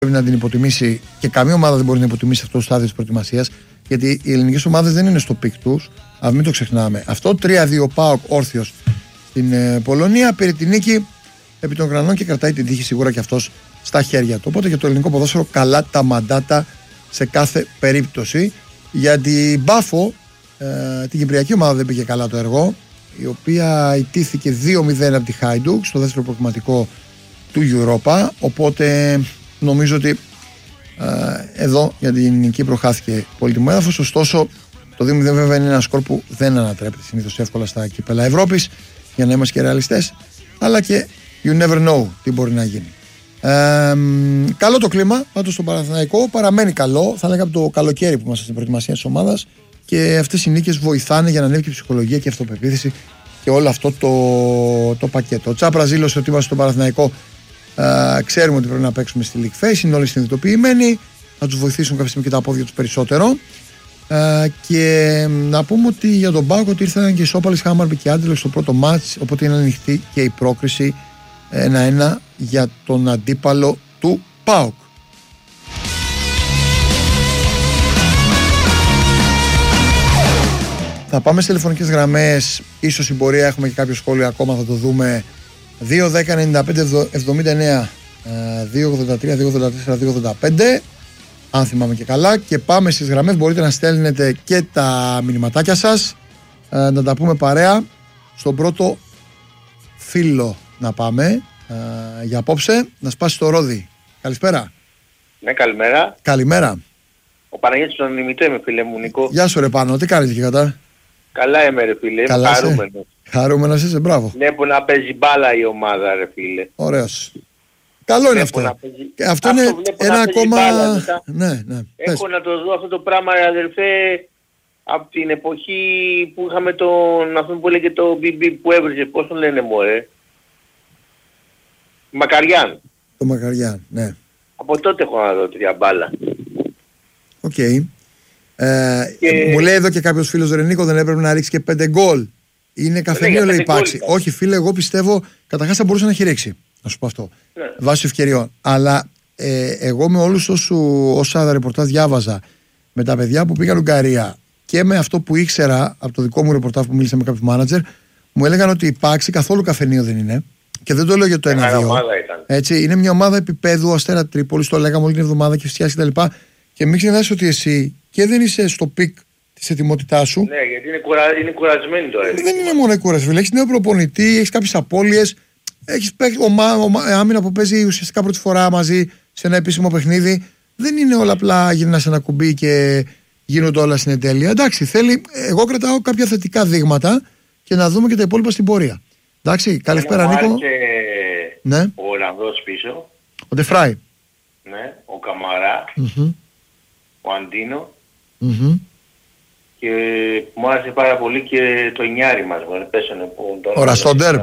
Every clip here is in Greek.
πρέπει να την υποτιμήσει και καμία ομάδα δεν μπορεί να υποτιμήσει αυτό το στάδιο της προετοιμασίας, γιατί οι ελληνικές ομάδες δεν είναι στο πικ τους, αλλά μην το ξεχνάμε. Αυτό 3-2 ΠΑΟΚ όρθιος στην Πολωνία πήρε την νίκη επί των Γρανών και κρατάει την τύχη σίγουρα και αυτός στα χέρια του. Οπότε και το ελληνικό ποδόσφαιρο καλά τα μαντάτα σε κάθε περίπτωση. Για την Μπάφο, την κυπριακή ομάδα δεν πήγε καλά το έργο, η οποία ιτήθηκε 2-0 από τη Χάιντουκ στο δεύτερο προκριματικό του Europa. Οπότε νομίζω ότι εδώ για την Κύπρο χάθηκε πολύτιμο έδαφος. Ωστόσο, το 2-0 βέβαια είναι ένα σκορ που δεν ανατρέπεται συνήθως εύκολα στα κύπελα Ευρώπης, για να είμαστε και ρεαλιστές. Αλλά και you never know τι μπορεί να γίνει. Καλό το κλίμα πάντως στο Παναθηναϊκό, παραμένει καλό. Θα λέγαμε το καλοκαίρι που είμαστε στην προετοιμασία της ομάδας, και αυτές οι νίκες βοηθάνε για να ανέβει και η ψυχολογία και η αυτοπεποίθηση και όλο αυτό το πακέτο. Ο Τσάπρας δήλωσε ότι είμαστε στο Παναθηναϊκό. Ξέρουμε ότι πρέπει να παίξουμε στη League Phase, είναι όλοι συνειδητοποιημένοι. Θα τους βοηθήσουν κάποια στιγμή και τα πόδια τους περισσότερο. Και να πούμε ότι για τον ΠΑΟΚ ότι ήρθαν και οι Σόπαλης, Χάμαρμπι και Άντελο στο πρώτο μάτς. Οπότε είναι ανοιχτή και η πρόκριση 1-1 για τον αντίπαλο του ΠΑΟΚ. Θα πάμε στις τηλεφωνικές γραμμές. Ίσως στην πορεία έχουμε και κάποιο σχόλιο ακόμα, θα το δούμε. 2-10-95-79 2-83, 2-84, 2-85, αν θυμάμαι και καλά. Και πάμε στις γραμμές. Μπορείτε να στέλνετε και τα μηνυματάκια σας, να τα πούμε παρέα. Στον πρώτο φίλο να πάμε για απόψε. Να σπάσει το ρόδι. Καλησπέρα. Ναι, καλημέρα. Καλημέρα. Ο Παναγιώτης τον Νημητέ με, φίλε μου, Νικό. Γεια σου ρε Πάνο, τι κάνεις και κατά? Καλά είμαι ρε φίλε, είμαι χαρούμενος. Χαρούμενος είσαι, μπράβο. Βλέπω να παίζει μπάλα η ομάδα ρε φίλε. Ωραίος. Καλό είναι αυτό. Αυτό είναι ένα ακόμα... Ναι. Έχω να το δω αυτό το πράγμα αδερφέ από την εποχή που είχαμε τον, αυτό που έλεγε το BB που έβριζε, πώς τον λένε μωρέ. Μακαριάν. Το Μακαριάν, ναι. Από τότε έχω να δω τρία μπάλα. Οκ. Μου λέει εδώ και κάποιος φίλος, ρε Νίκο, δεν έπρεπε να ρίξει και 5 γκολ? Είναι καφενείο λέει υπάρξει. Όχι φίλε, εγώ πιστεύω καταρχάς θα μπορούσε να έχει ρίξει. Να σου πω αυτό. Ναι. Βάσει ευκαιριών. Αλλά εγώ με όλους όσα ρεπορτάζ διάβαζα με τα παιδιά που πήγαν Ουγγαρία και με αυτό που ήξερα από το δικό μου ρεπορτάζ που μίλησα με κάποιους μάνατζερ, μου έλεγαν ότι υπάρξει καθόλου καφενείο δεν είναι. Και δεν το λέω για το 1-2. Έτσι, είναι μια ομάδα επίπεδου Αστέρα Τρίπολης, το λέγαμε όλη την εβδομάδα και φυσικά κτλ. Και μην ξεχνάς ότι εσύ και δεν είσαι στο πικ της ετοιμότητάς σου. Ναι, γιατί είναι κουρασμένη τώρα. Δεν είναι μόνο η κούραση, φίλε. Έχεις νέο προπονητή, έχεις κάποιες απώλειες, έχεις άμυνα που παίζει ουσιαστικά πρώτη φορά μαζί σε ένα επίσημο παιχνίδι. Δεν είναι όλα απλά γυρνάς ένα κουμπί και γίνονται όλα στην εντέλεια. Εντάξει, θέλει. Εγώ κρατάω κάποια θετικά δείγματα και να δούμε και τα υπόλοιπα στην πορεία. Εντάξει, καλησπέρα Νίκο. Ναι. Ο Ολλανδός πίσω. Ο Ντεφράι. Ναι, ο Καμαρά. Ο Αντίνο. Και μου άρεσε πάρα πολύ και το νιάρι μας, πέσανε που τον... Ο Ραστόντερ.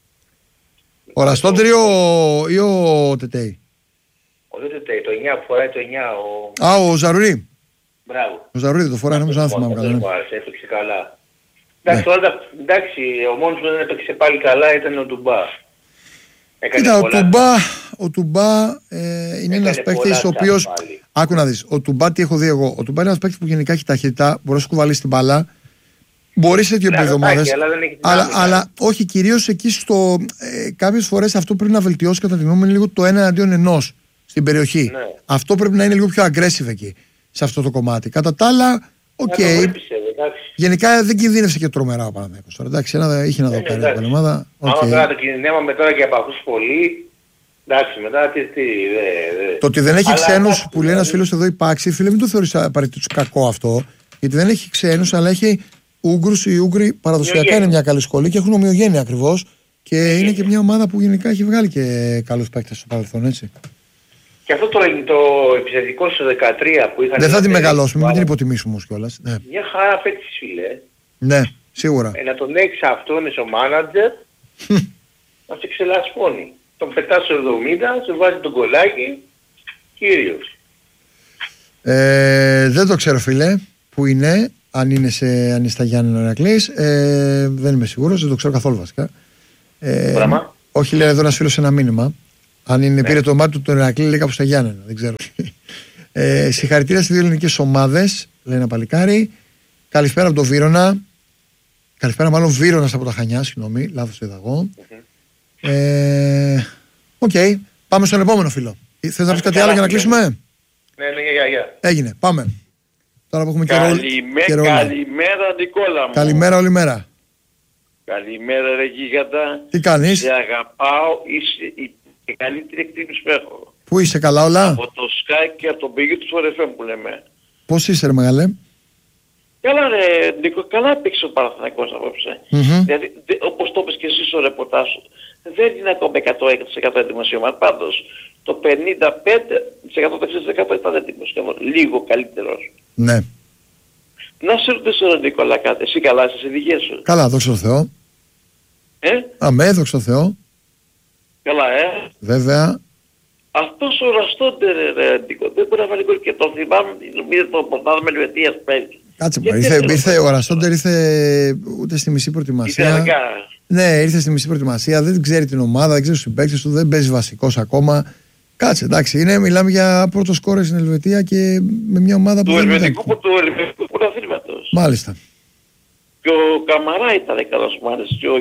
Ο Ραστόντερ ή ο Τετέι? Ο Τετέι, το 9 που φοράει το 9. Ο Ζαρουρί. Μπράβο. Ο Ζαρουρί το φοράει, νομίζω να θυμάμαι καλά. Μου άρεσε, έπαιξε καλά. Εντάξει, ο μόνος που δεν έπαιξε πάλι καλά ήταν ο Τουμπά. Κοίτα, ο Τουμπά είναι ένας παίκτης ο οποίος... Άκου να δεις, ο Τουμπά τι έχω δει εγώ. Ο Τουμπά είναι ένας παίκτης που γενικά έχει ταχύτητα, μπορεί να σου κουβαλήσει την μπάλα, μπορεί σε δύο εβδομάδες, αλλά όχι, κυρίως εκεί στο... κάποιες φορές αυτό πρέπει να βελτιώσει κατά τη γνώμη μου λίγο το 1-1 στην περιοχή. Ναι. Αυτό πρέπει να είναι λίγο πιο aggressive εκεί, σε αυτό το κομμάτι. Κατά τα άλλα, οκ. Γενικά δεν κινδύνευσε και τρομερά ο Παναθηναϊκός. Εντάξει, είχε να δω κάνει την ομάδα. Άμα τώρα το κινδυνεύαμε τώρα και από αυτούς πολύ, εντάξει, μετά τι. Το ότι δεν έχει ξένους που λέει ένας φίλος εδώ υπάρξει, φίλε, μην το θεωρείς απαραίτητος κακό αυτό, γιατί δεν έχει ξένους, αλλά έχει Ούγγρους. Οι Ούγγροι παραδοσιακά είναι μια καλή σχολή και έχουν ομοιογένεια ακριβώς. Και είναι και μια ομάδα που γενικά έχει βγάλει και καλούς παίκτες στο παρελθόν, έτσι. Και αυτό το επιθετικό στο 13 που είχαν... Δεν θα την μεγαλώσουμε, μην την υποτιμήσουμε όμως κιόλας. Ναι. Μια χαρά παίκτης φίλε. Ναι, σίγουρα. Να τον έχεις αυτόν ο μάνατζερ, να σε ξελασπώνει. Τον πετάς στο 70, σε βάζει τον κολλάκι, κύριος. Δεν το ξέρω φίλε, που είναι, αν είναι στα Γιάννενα Ηρακλής. Δεν είμαι σίγουρος, δεν το ξέρω καθόλου βασικά. Πράγμα. Όχι, λέει εδώ ένας φίλος ένα μήνυμα. Αν είναι, πήρε το μάτι του τον Ηρακλή, λέει κάπου στα Γιάννενα. Δεν ξέρω. Συγχαρητήρια στις δύο ελληνικές ομάδες, λέει ένα παλικάρι. Καλησπέρα από το Βύρωνα. Καλησπέρα, μάλλον Βύρωνας από τα Χανιά, συγγνώμη, λάθος το είδα εγώ. Οκ, πάμε στον επόμενο φίλο. Θες να πεις κάτι άλλο για να κλείσουμε? Ναι, Έγινε, πάμε. Τώρα που έχουμε καιρό. Καλημέρα Νικόλα μου. Καλημέρα όλη μέρα. Καλημέρα ρε γίγαντα. Τι κάνεις? Σε αγαπάω, είσαι η καλύτερη εκτίμηση που έχω. Πού είσαι, καλά όλα? Από το Sky και από τον πηγή του FM που λέμε. Πώς είσαι ρε μεγάλε? Καλά ρε Νίκο, καλά έπαιξε ο Παναθηναϊκός απόψε. Δηλαδή όπως το είπες και εσύ στο ρεπορτάζ σου, δεν είναι ακόμα 100% έτοιμος η ομάδα. Πάντως το 55% ήταν έτοιμος. Λίγο καλύτερος. Ναι. Να σε ρωτήσω ρε Νικόλα κάτι, εσύ καλά είσαι στις ειδικές σου? Καλά, δόξα τω Θεώ. Αμέ, δόξα τω Θεώ. Καλά Βέβαια. Αυτός ο Ραστόντερ ρε Νίκο, δεν μπορεί να βάλει γκολ και το θυμάμαι, νομίζω το πρωτάθλημα με Ελβετίας πέρυσι. Κάτσε μου, ήρθε ο Ραστόντερ, ήρθε ούτε στη μισή προετοιμασία. Ναι, ήρθε στη μισή προετοιμασία, δεν ξέρει την ομάδα, δεν ξέρει τους συμπαίκτες του, δεν παίζει βασικός ακόμα. Κάτσε, εντάξει, μιλάμε για πρώτο σκόρερ στην Ελβετία και με μια ομάδα που του δεν ελβετικού πρωταθλήματος. Μάλιστα. Και ο Καμαρά ήταν καλός μου άρεσε και ο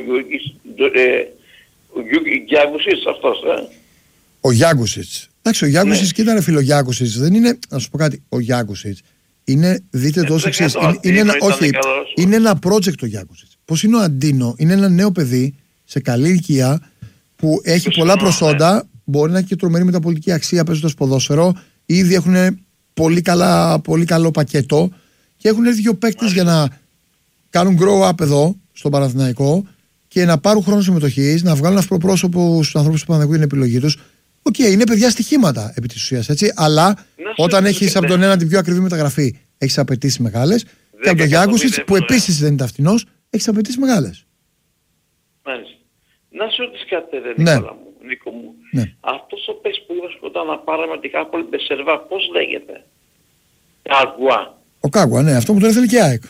Γιάγκουσιτς αυτός. Ο Γιάγκουσιτς. Εντάξει, ο Γιάγκουσιτς, κοίτα ρε φίλο, Γιάγκουσιτς δεν είναι, να σου πω κάτι, ο Γιάγκουσιτς είναι, δείτε το ως εξής, είναι ένα project ο Γιάγκουσιτς. Πώς είναι ο Αντίνο, είναι ένα νέο παιδί σε καλή ηλικία που έχει πολλά προσόντα, μπορεί να έχει και τρομερή μεταπολιτική αξία παίζοντας ποδόσφαιρο, ήδη έχουν πολύ καλό πακέτο και έχουν έρθει δύο παίκτες για να κάνουν grow up εδώ στον Παναθηναϊκό και να πάρουν χρόνο συμμετοχής, να βγάλουν ευπροπρόσωπο στους ανθρώπους του Παναθηναϊκού την επιλογή τους. Οκ, είναι παιδιά στοιχήματα επί της ουσίας, έτσι, αλλά όταν έχεις από τον ένα την πιο ακριβή μεταγραφή, έχεις απαιτήσεις μεγάλες και από τον Γιάγκουσιτς που επίσης δεν είναι ταυτινός, έχεις απαιτήσεις μεγάλες. Μάλιστα. Να σου ρωτήσω κάτι Νικόλα μου, Νίκο μου. Ναι. Αυτός ο παίκτης που είπα σκοτά να πάραμε την Κάπολη Μπεσερβά, πώς λέγεται? Κάγουα. Ο Κάγουα, ναι, αυτό που τον ήθελε και η ΑΕΚ.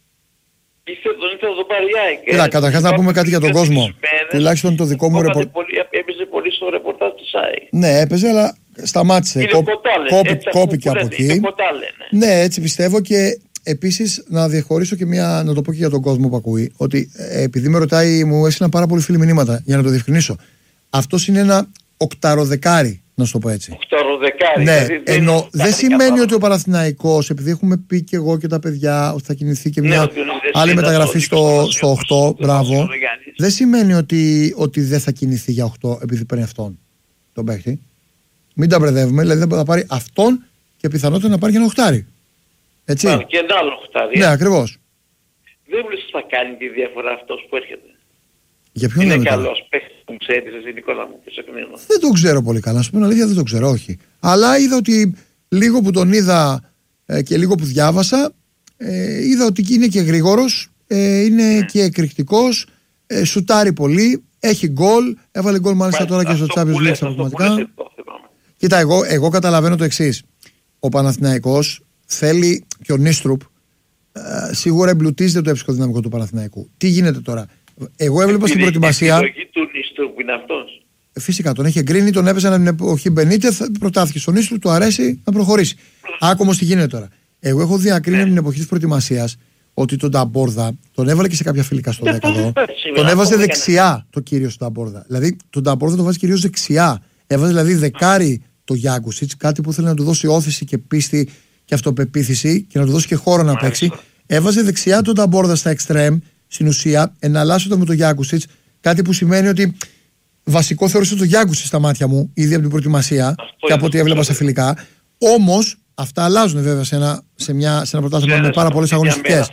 Τον ήθελε να τον πάρει η ΑΕΚ. Κοίτα, καταρχάς να πούμε κάτι για τον κόσμο. Τουλάχιστον το δικό μου ρεπορτάζ. Έπαιζε πολύ στο ρεπορτάζ της ΑΕΚ. Ναι, έπαιζε, αλλά σταμάτησε. Κόπηκε από εκεί. Ναι, έτσι πιστεύω και επίσης να διαχωρίσω και να το πω και για τον κόσμο που ακούει, ότι επειδή με ρωτάει, μου έστειλαν πάρα πολλοί φίλοι μηνύματα για να το διευκρινίσω. Αυτός είναι ένα οκταροδεκάρι, να σου το πω έτσι. Οκταροδεκάρι. Ναι, δηλαδή ενώ δεν σημαίνει ότι ο Παναθηναϊκός, επειδή έχουμε πει και εγώ και τα παιδιά ότι θα κινηθεί και μια άλλη μεταγραφή στο 8, μπράβο, δεν σημαίνει ότι δεν θα κινηθεί για 8 επειδή παίρνει αυτόν τον παίχτη. Μην τα μπερδεύουμε, δηλαδή θα πάρει αυτόν και πιθανότητα να πάρει και ένα οχτάρι. Έτσι. Πάρει και ένα άλλο οχτάρι. Ναι, ακριβώς. Δεν μου λες ότι θα κάνει τη διαφορά αυτός που έρχεται? Για ποιον είναι καλός παίχτης που ξέρεις εσύ Νικόλα μου και σε κλείνω. Δεν το ξέρω πολύ καλά, να σου πω την αλήθεια, δεν το ξέρω, όχι. Αλλά είδα ότι λίγο που τον είδα και λίγο που διάβασα, είδα ότι είναι και γρήγορος, είναι και εκρηκτικός, σουτάρει πολύ, έχει γκολ, έβαλε γκολ μάλιστα τώρα και στο Champions League πραγματικά. Κοίτα, εγώ καταλαβαίνω το εξής. Ο Παναθηναϊκός θέλει και ο Νίστρουπ σίγουρα εμπλουτίζεται το έψυχο δυναμικό του Παναθηναϊκού. Τι γίνεται τώρα? Εγώ έβλεπα στην προετοιμασία. Η επιλογή του Νίστρουπ είναι αυτός. Φυσικά τον έχει εγκρίνει, τον έπαιζε την εποχή Μπενίτεθ, προτάθηκε στον Νίστρουπ, του αρέσει να προχωρήσει. Άκου όμως τι γίνεται τώρα. Εγώ έχω διακρίνει την εποχή της προετοιμασίας ότι τον Νταμπόρδα τον έβαλε και σε κάποια φιλικά στο 10. Τον έβαζε δεξιά το κύριο στον Νταμπόρδα. Δηλαδή τον Νταμπόρδα τον βάζει κυρίως δεξιά. Έβαζε δηλαδή δεκάρι το Γιάγκουσιτς, κάτι που ήθελε να του δώσει όθηση και πίστη και αυτοπεποίθηση και να του δώσει και χώρο να παίξει. Έβαζε δεξιά τον Νταμπόρδα στα εξτρέμ, στην ουσία εναλλάσσοντα με τον Γιάγκουσιτς, κάτι που σημαίνει ότι βασικό θεωρούσε τον Γιάγκουσιτς στα μάτια μου ήδη από την προετοιμασία και από ό,τι έβλεπα σε φιλικά. Όμως αυτά αλλάζουν βέβαια σε ένα πρωτάθλημα με πάρα πολλές αγωνιστικές.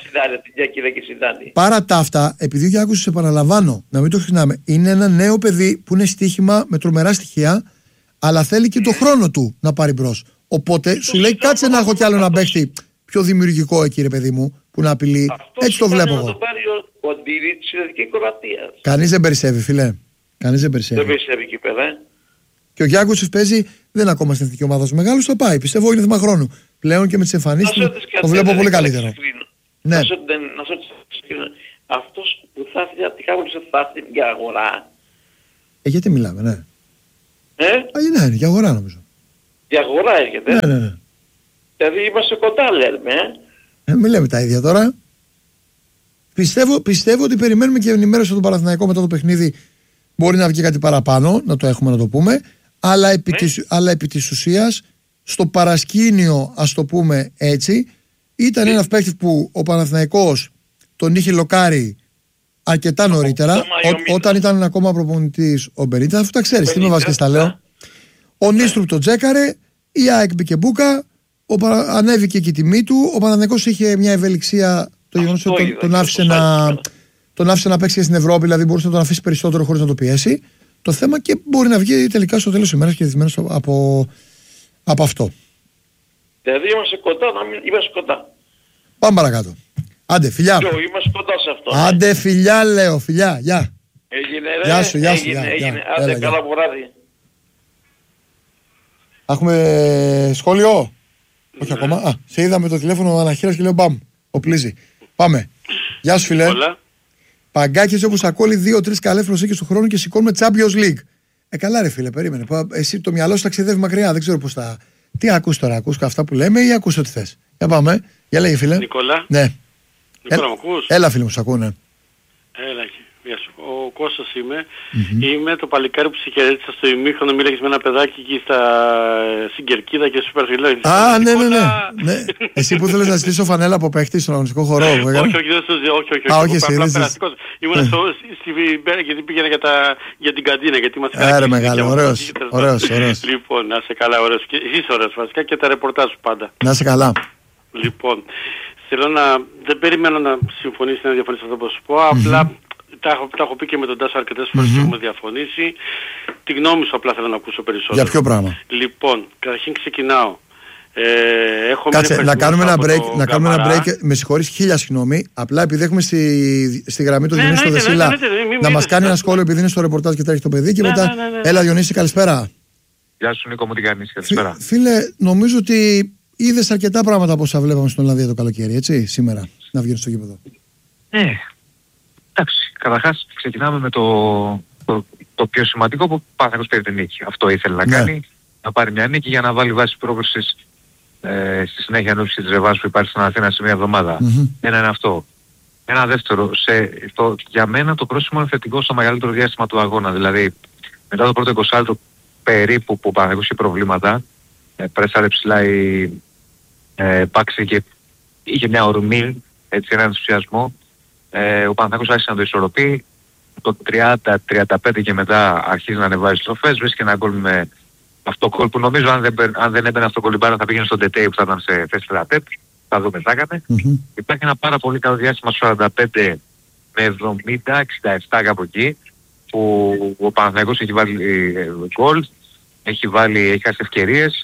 Παρά τα αυτά, επειδή ο Γιάγκουσιτς, επαναλαμβάνω, να μην το ξεχνάμε, είναι ένα νέο παιδί που είναι στοίχημα με τρομερά στοιχεία, αλλά θέλει και τον χρόνο του να πάρει μπρος. Οπότε σου λέει κάτσε να έχω κι άλλο να παίχτη πιο δημιουργικό εκεί, ρε παιδί μου, που να απειλεί. Έτσι το βλέπω εγώ. Κανείς δεν περισσεύει, φίλε. Κανείς δεν περισσεύει. Δεν περισσεύει εκεί πέρα. Και ο Γιάγκουσιτς παίζει, δεν είναι ακόμα στην εθνική ομάδα του μεγάλου, θα πάει. Πιστεύω είναι θέμα χρόνου. Πλέον και με τις εμφανίσεις του το βλέπω πολύ καλύτερο. Ναι. Να σου ρωτήσω, αυτός που θα έρθει από την Κάπολη θα έρθει για αγορά. Γιατί μιλάμε, ναι. Ναι, για αγορά νομίζω. Για αγορά έρχεται. Ναι. Δηλαδή είμαστε κοντά λέμε. Μην λέμε τα ίδια τώρα. Πιστεύω ότι περιμένουμε και ενημέρωση από τον Παναθηναϊκό μετά το παιχνίδι. Μπορεί να βγει κάτι παραπάνω, να το έχουμε να το πούμε. Αλλά επί της ουσίας, στο παρασκήνιο, ας το πούμε έτσι, ήταν ένας παίκτης που ο Παναθηναϊκός τον είχε λοκάρει αρκετά νωρίτερα, όταν ήταν ακόμα προπονητής ο Μπενίτες. Αφού τα ξέρεις, τι με βάζει και στα λέω. Ο Νίστρουπ τον τσέκαρε, η ΑΕΚ μπήκε μπούκα, ανέβηκε και η τιμή του. Ο Παναθηναϊκός είχε μια ευελιξία, το γεγονός ότι τον άφησε να παίξει και στην Ευρώπη, δηλαδή μπορούσε να τον αφήσει περισσότερο χωρίς να το πιέσει. Το θέμα και μπορεί να βγει τελικά στο τέλος της ημέρας και διδυμένος από αυτό. Δηλαδή είμαστε κοντά. Πάμε παρακάτω. Άντε, φιλιά. Είμαστε κοντά σε αυτό. Άντε, φιλιά, λέω, φιλιά. Γεια. Έγινε, ρε. Γεια σου. Έγινε. Άντε, καλά βράδυ. Έχουμε σχόλιο. Όχι ακόμα. Σε είδαμε το τηλέφωνο αναχείρας και λέω μπαμ. Οπλίζει. Πάμε. Γεια σου, φιλέ. Παγκάκες όπως ακόλει 2-3 καλές προσήκες του χρόνου και σηκώνουμε Champions League. Καλά, ρε φίλε, περίμενε. Εσύ το μυαλό σου ταξιδεύει μακριά. Δεν ξέρω πώς τα. Τι ακούς τώρα, ακούς αυτά που λέμε ή ακούς ό,τι θες. Για πάμε. Για λέγε, φίλε. Νικόλα. Ναι. Νικόλα, μου ακούς? Έλα, φίλε μου, σ' ακούνε. Έλα, γεια σου. Ο Κώστας είμαι. Είμαι το παλικάρι που σε χαιρέτησα στο ημίχρονο, μίλαγες με ένα παιδάκι εκεί στην Κερκίδα και σου υπερφυλόγησε. Α, ναι. Εσύ που θέλεις να ζητήσω φανέλα από παίχτη στον αγωνιστικό χωρό. Όχι, δεν σου ζητήσω. Όχι, ήμουν γιατί πήγαινα για την καντίνα, γιατί μας έκανε. Άρα μεγάλο, ωραίος. Λοιπόν, να είσαι καλά, ωραίος. Εσύ ωραίος βασικά και τα ρεπορτάζ σου πάντα. Να είσαι καλά. Λοιπόν, δεν περιμένω να συμφωνήσει ή να διαφωνήσει αυτό που σου πω, απλά τα έχω πει και με τον Τάσο αρκετές φορές και έχουμε διαφωνήσει. Τη γνώμη σου απλά θέλω να ακούσω περισσότερο. Για ποιο πράγμα? Λοιπόν, καταρχήν ξεκινάω. Κάτσε, να κάνουμε ένα break. Με συγχωρείς, χίλια συγγνώμη. Απλά επειδή έχουμε στη γραμμή το Διονύση στο Δεσίλα να μας κάνει ένα σχόλιο επειδή είναι στο ρεπορτάζ και τρέχει το παιδί και μετά. Έλα, Διονύση, καλησπέρα. Γεια σου, Νίκο, μου τι κάνεις? Καλησπέρα. Φίλε, νομίζω ότι είδες αρκετά πράγματα από όσα βλέπαμε στην Ολλανδία το καλοκαίρι, έτσι, σήμερα, να βγαίνουν στο γήπεδο. Εντάξει, καταρχάς ξεκινάμε με το πιο σημαντικό που Παναθηναϊκός πήρε την νίκη. Αυτό ήθελε να κάνει, να πάρει μια νίκη για να βάλει βάση πρόκρισης στη συνέχεια ενόψει της ρεβάνς που υπάρχει στην Αθήνα σε μια εβδομάδα. Ένα είναι αυτό. Ένα δεύτερο, για μένα το πρόσημο είναι θετικό στο μεγαλύτερο διάστημα του αγώνα. Δηλαδή, μετά το πρώτο 20 λεπτό περίπου που ο Παναθηναϊκός είχε προβλήματα, πρέσαρε ψηλά η Πάξη και είχε μια ορμή, έτσι, έναν ενθουσιασμό. Ο Παναθηναϊκός άρχισε να το ισορροπεί. Το 30-35 και μετά αρχίζει να ανεβάζει στροφές. Βρίσκει ένα γκολ με αυτό γκολ που νομίζω αν δεν έμπαινε αυτό γκολ θα πήγαινε στον Τετέι που θα ήταν σε θέση τετατέτ. Θα δούμε, θα έκανε. Υπάρχει ένα πάρα πολύ καλό διάστημα 45 με 70-67 κάπου εκεί που ο Παναθηναϊκός έχει βάλει γκολ, έχει χάσει ευκαιρίες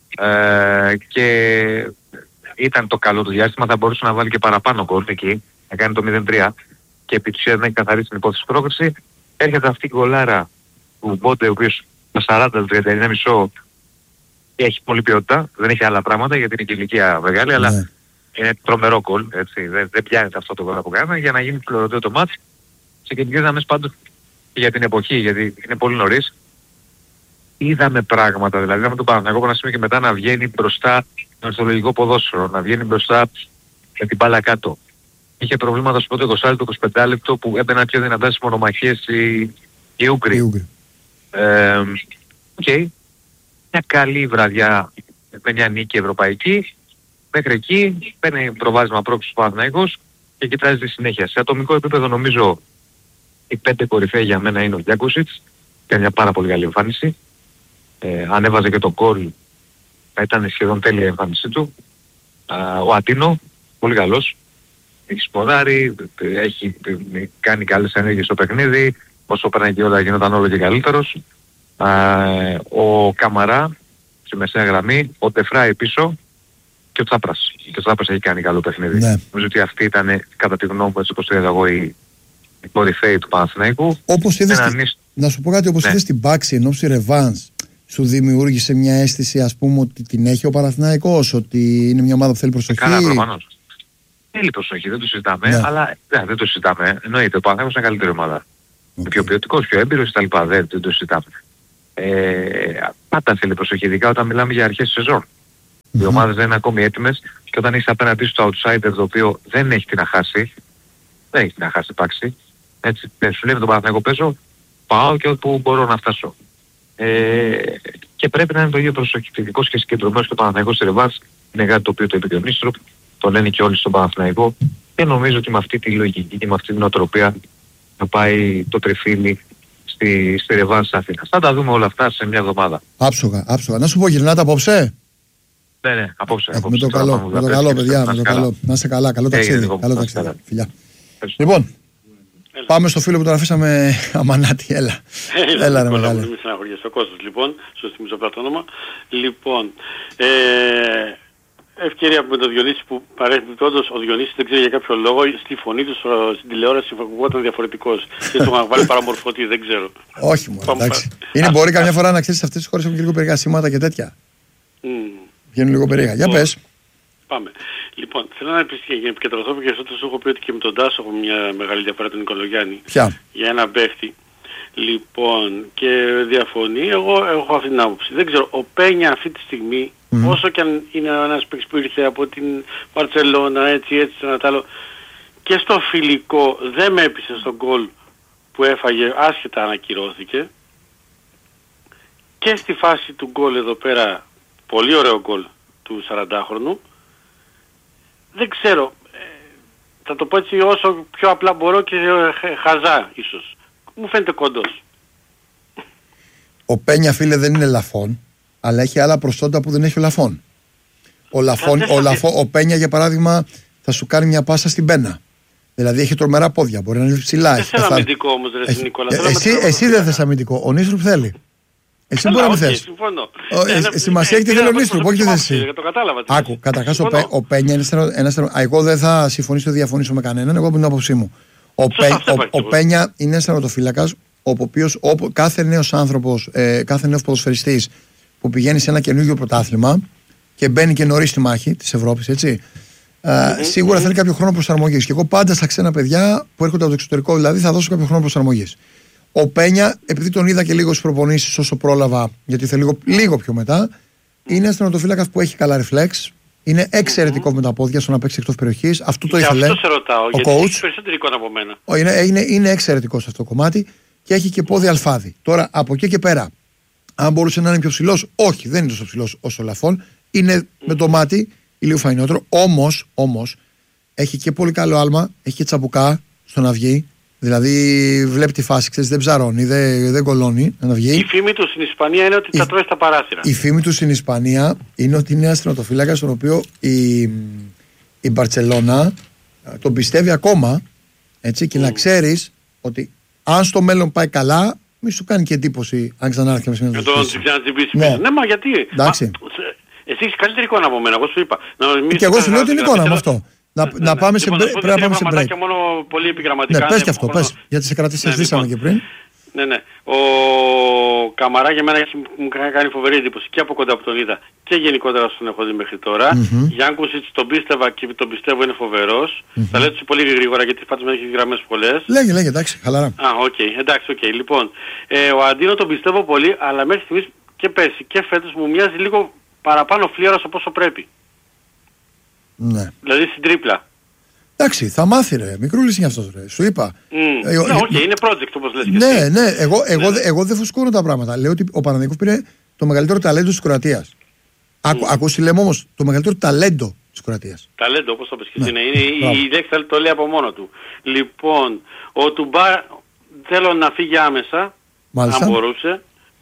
και ήταν το καλό του διάστημα. Θα μπορούσε να βάλει και παραπάνω γκολ εκεί, να κάνει το 0-3 και επί της ουσίας να έχει καθαρίσει την υπόθεση πρόκριση. Έρχεται αυτή η γκολάρα του Μπότε, ο οποίος το 40-39,5 έχει πολλή ποιότητα, δεν έχει άλλα πράγματα γιατί είναι και ηλικία μεγάλη, αλλά είναι τρομερό γκολ, έτσι, δεν πιάνεται αυτό το γκολ που κάνει για να γίνει πληρωτέο το μάτς. Σε κεντρικές γραμμές πάντως για την εποχή, γιατί είναι πολύ νωρίς. Είδαμε πράγματα, δηλαδή είδαμε τον Παναθηναϊκό από ένα σημείο και μετά να βγαίνει μπροστά με το λογικό ποδόσφαιρο, να βγαίνει μπροστά με την μπάλα κάτω. Είχε προβλήματα στο πρώτο 20 λεπτό, 25 λεπτό που έμπαιναν πιο δυνατά στις μονομαχίες οι Ούγγροι. Μια καλή βραδιά με μια νίκη ευρωπαϊκή. Μέχρι εκεί παίρνει προβάδισμα πρόκληση του Παναθηναϊκός και κοιτάζει τη συνέχεια. Σε ατομικό επίπεδο νομίζω οι 5 κορυφαίοι για μένα είναι ο Γιάκουσιτς, κάνει μια πάρα πολύ καλή εμφάνιση. Ανέβαζε και το γκολ, ήταν σχεδόν τέλεια η εμφάνισή του. Ο Ατίνο, πολύ καλός. Έχει σποράρει, έχει κάνει καλές ενέργειες στο παιχνίδι, όσο πέρανε και όλα γινόταν όλο και καλύτερος. Ο Καμαρά στη μεσαία γραμμή, ο Ντεφράι πίσω και ο Τσάπρας. Και ο Τσάπρας έχει κάνει καλό παιχνίδι. Νομίζω ότι αυτή ήταν κατά τη γνώμη μου, έτσι όπως το είδα εγώ, η κορυφαίη του Παναθηναϊκού. Όπως είδες, να σου πω κάτι, όπως είδες την Πάξη εν ώψη ρεβάνς, σου δημιούργησε μια αίσθηση, ας πούμε, ότι την έχει ο Παναθηναϊκός, ότι είναι μια ομάδα που θέλει προσοχή? Καλά, προφανώς. Θέλει προσοχή, δεν το συζητάμε, αλλά δεν το συζητάμε. Εννοείται, ο Παναθηναϊκός είναι καλύτερη ομάδα. Πιο ποιοτικός, πιο έμπειρος κτλ. Δεν το συζητάμε. Πάντα θέλει προσοχή, ειδικά όταν μιλάμε για αρχές σεζόν. Οι ομάδες δεν είναι ακόμη έτοιμες και όταν έχεις απέναντί σου το outsider το οποίο δεν έχει τι να χάσει, πάξη, έτσι, σου λέει με τον Παναθηναϊκό παίζω, πάω και όπου μπορώ να φτάσω. Και πρέπει να είναι το ίδιο προσοχητικός και συγκεντρωμένος και ο Παναθηναϊκός στη ρεβάνς. Είναι κάτι το οποίο το είπε και ο Νίστροπ, το λένε και όλοι στον Παναθηναϊκό και νομίζω ότι με αυτή τη λογική και με αυτή την νοοτροπία θα πάει το τριφύλι στη ρεβάνς της Αθήνας. Θα τα δούμε όλα αυτά σε μια εβδομάδα. Άψογα. Να σου πω, γυρνάτε απόψε. Ναι, απόψε. Με το καλό, παιδιά, με το καλό. Να είσαι καλά, καλό ταξίδι. Φιλιά. Λοιπόν, πάμε στο φίλο που τον αφήσαμε αμανάτη, έλα. Έλα ρε μεγάλε. Μην στεναχωριέσαι, ο Κώστας λοιπόν, σου θυμίζω απλά το όνομα. Λοιπόν, ευκαιρία με τον Διονύση που παρέχεται όντως ο Διονύσης δεν ξέρει για κάποιο λόγο, στη φωνή του στην τηλεόραση ακουγόταν διαφορετικός και του είχαν βάλει παραμορφωτή, δεν ξέρω. Όχι μόνο, εντάξει. Είναι μπορεί καμιά φορά να ξέρεις αυτές τις χώρες έχουν και λίγο περίεργα σήματα και τέτοια. Βγαίνουν λίγο περίεργα. Για πες. Πάμε. Λοιπόν, θέλω να επικεντρωθώ και αυτό το σου έχω πει ότι και με τον Τάσο έχω μια μεγάλη διαφορά τον Νικολογιάννη. Ποια? Για ένα παίχτη. Λοιπόν, και διαφωνεί, εγώ έχω αυτή την άποψη. Δεν ξέρω, ο Πένια αυτή τη στιγμή, όσο και αν είναι ένας παίκτης που ήρθε από την Μπαρτσελώνα, έτσι, ένα άλλο, και στο φιλικό δεν με έπεισε στον γκολ που έφαγε, άσχετα ανακυρώθηκε. Και στη φάση του γκολ εδώ πέρα, πολύ ωραίο γκολ του 40χρονου, δεν ξέρω, θα το πω έτσι όσο πιο απλά μπορώ και χαζά ίσως. Μου φαίνεται κοντός. Ο Πένια φίλε δεν είναι λαφών, αλλά έχει άλλα προσόντα που δεν έχει ο Λαφών. Ο Πένια για παράδειγμα θα σου κάνει μια πάσα στην πένα. Δηλαδή έχει τρομερά πόδια, μπορεί να είναι ψηλά. Δεν θέλω αμυντικό όμως ρε Νικόλα. Εσύ δεν θες αμυντικό, ο Νίστρουπ θέλει. Εσύ μπορεί να μην θες. Σημασία έχει τη θέλει ο Νίστρουπ, όχι τη εσύ. Άκου, καταρχάς ο Πένια είναι ένας. Εγώ δεν θα συμφωνήσω, δεν διαφωνήσω με κανέναν, εγώ από την άποψή μου. Ο Πένια είναι ένας τερματοφύλακας, ο οποίος κάθε νέος άνθρωπος, κάθε νέος ποδοσφαιριστής που πηγαίνει σε ένα καινούργιο πρωτάθλημα και μπαίνει και νωρίς στη μάχη της Ευρώπης, έτσι, σίγουρα θέλει κάποιο χρόνο προσαρμογής. Και εγώ πάντα στα ξένα παιδιά που έρχονται από το εξωτερικό, δηλαδή, θα δώσω κάποιο χρόνο προσαρμογής. Ο Πένια, επειδή τον είδα και λίγο στις προπονήσεις όσο πρόλαβα, γιατί ήρθε λίγο πιο μετά, είναι ένας τερματοφύλακας που έχει καλά ρεφλέξ. Είναι εξαιρετικός με τα πόδια στο να παίξει εκτός περιοχής. Αυτό το ήθελε. Αυτό σε ρωτάω, γιατί έχει περισσότερη εικόνα από μένα. Είναι εξαιρετικός σε αυτό το κομμάτι και έχει και πόδι αλφάδι. Τώρα από εκεί και πέρα, αν μπορούσε να είναι πιο ψηλός, όχι, δεν είναι τόσο ψηλός όσο ο Λαφών. Είναι με το μάτι λίγο φαϊνότερο. Όμως έχει και πολύ καλό άλμα, έχει και τσαμπουκά στο να βγει. Δηλαδή βλέπει τη φάση, ξέρεις, δεν ψαρώνει, δεν κολώνει να βγει. Η φήμη του στην Ισπανία είναι ότι τα τρώει στα παράθυρα. Η φήμη του στην Ισπανία είναι ότι είναι ένας τερματοφύλακας στον οποίο η Μπαρτσελώνα τον πιστεύει ακόμα, έτσι, και να ξέρεις ότι αν στο μέλλον πάει καλά, μη σου κάνει και εντύπωση αν ξανάρθει με σημείο. Ναι, μα γιατί. Εντάξει. Εσύ έχεις καλύτερη εικόνα από μένα, εγώ σου είπα. Και εγώ σου λέω την εικόνα με αυτό. Να πάμε σε break. Πρέπει να πάμε σε break. Μόνο πολύ επιγραμματικά. Ναι, πες και αυτό, πες. Γιατί σε κρατήσεις, ζήσαμε και πριν. Ναι. Ο Καμαρά για μένα μου κάνει φοβερή εντύπωση και από κοντά που τον είδα και γενικότερα στον έχω δει μέχρι τώρα. Γιάνκουσιτς τον πίστευα και τον πιστεύω είναι φοβερός. Θα λέω πολύ γρήγορα γιατί πάντως έχει γραμμές πολλές. Λέγε, εντάξει, χαλαρά. Εντάξει, λοιπόν. Ο Αντίνο τον πιστεύω πολύ, αλλά μέχρι στιγμής και πέρσι και φέτος μου μοιάζει λίγο παραπάνω φλίωρας από όσο πρέπει. Ναι. Δηλαδή στην τρίπλα. Εντάξει, θα μάθει ρε, μικρούλης είναι αυτός ρε, σου είπα. Ναι, είναι project όπως λες και εσύ. Ναι, εγώ δεν φουσκώνω τα πράγματα. Λέω ότι ο Παναθηναϊκός πήρε το μεγαλύτερο ταλέντο της Κροατίας. Ακούς τι λέμε όμως, το μεγαλύτερο ταλέντο της Κροατίας. Ταλέντο, όπως το πες και εσύ, η λέξη το λέει από μόνο του. Λοιπόν, ο Τουμπά θέλω να φύγει άμεσα, αν μπορούσε.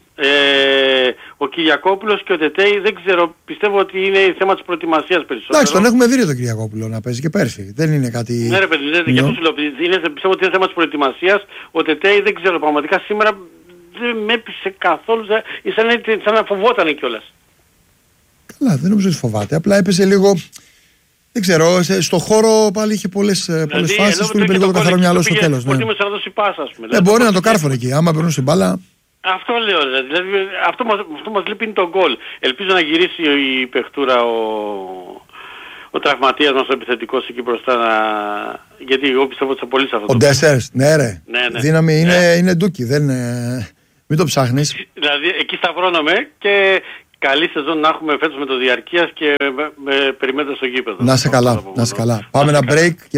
Ο Κυριακόπουλος και ο Τετέι δεν ξέρω, πιστεύω ότι είναι θέμα της προετοιμασίας περισσότερο. Εντάξει, τον έχουμε δει τον Κυριακόπουλο να παίζει και πέρσι. Δεν είναι κάτι. Ναι, ρε παιδί, γι' αυτό σου λέω. Πιστεύω ότι είναι θέμα της προετοιμασίας. Ο Τετέι δεν ξέρω, πραγματικά σήμερα δεν με έπεισε καθόλου. Σαν να φοβόταν κιόλας. Καλά, δεν νομίζω ότι φοβάται. Απλά έπεσε λίγο. Δεν ξέρω, στο χώρο πάλι είχε πολλές φάσεις που είπε λίγο το καθαρό μυαλό στο τέλος. Προτίμησε να δώσει πάσα, ας πούμε. Δεν μπορεί να το κάρφωνε εκεί. Άμα περνούσε μπάλα. Αυτό λέω, δηλαδή αυτό μας λείπει είναι το γκολ. Ελπίζω να γυρίσει η παιχτούρα ο τραυματίας μας ο επιθετικός εκεί μπροστά γιατί εγώ πιστεύω ότι θα πωλήσει αυτό. Ο Ντέσσερς, ναι ρε. Ναι. Δύναμη είναι ντούκι, δεν Μην το ψάχνεις. Δηλαδή εκεί σταυρώνομαι και καλή σεζόν να έχουμε φέτος με το διαρκείας και με περιμένετε στο γήπεδο. Να σε καλά. Πάμε ένα break.